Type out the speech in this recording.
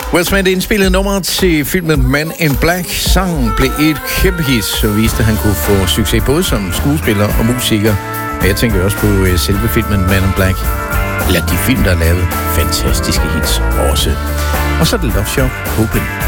Will Smith indspillede nummeret til filmen Man in Black. Sangen blev et kæmpe hit, så viste at han kunne få succes både som skuespiller og musiker. Og jeg tænker også på selve filmen Man in Black. Eller de film, der er lavet fantastiske hits også. Og så er det Love Shop Open.